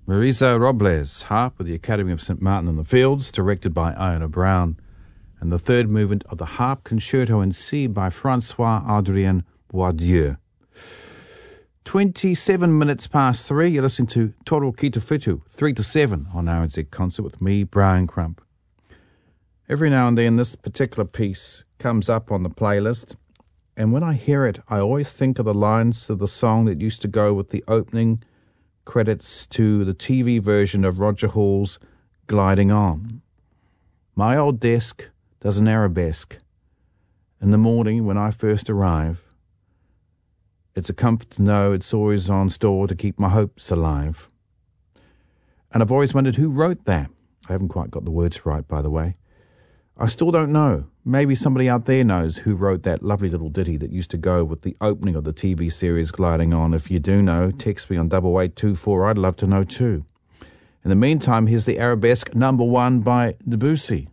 Marisa Robles, harp with the Academy of St. Martin in the Fields, directed by Iona Brown, and the third movement of the Harp Concerto in C by Francois-Adrien Boidieu. 27 minutes past 3, you're listening to Toro Ki Te Whitu, 3 to 7 on RNZ Concert with me, Brian Crump. Every now and then this particular piece comes up on the playlist, and when I hear it, I always think of the lines of the song that used to go with the opening credits to the TV version of Roger Hall's Gliding On. My old desk does an arabesque. In the morning when I first arrive, it's a comfort to know it's always on store to keep my hopes alive. And I've always wondered who wrote that. I haven't quite got the words right, by the way. I still don't know. Maybe somebody out there knows who wrote that lovely little ditty that used to go with the opening of the TV series Gliding On. If you do know, text me on 8824. I'd love to know too. In the meantime, here's the Arabesque number 1 by Debussy.